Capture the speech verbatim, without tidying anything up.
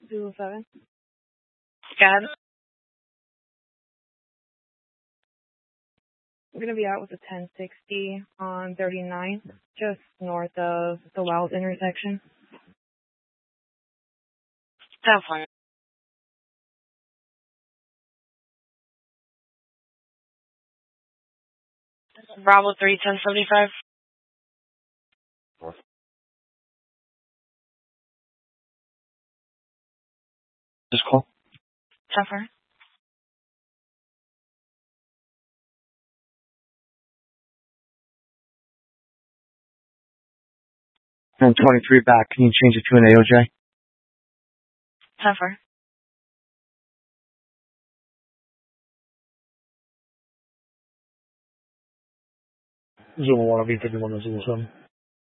Zulu seven. Got it. We're going to be out with a ten sixty on thirty-nine, just north of the Wild intersection. Definitely. Bravo three, ten seventy-five. Just call. Tougher. And twenty-three back. Can you change it to an A O J? Tougher. Zulu one, I'll be fifty-one to Zulu seven.